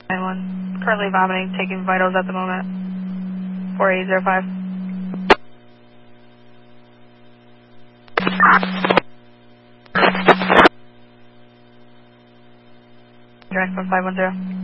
9-1. Currently vomiting, taking vitals at the moment. 4805. Direct from 510.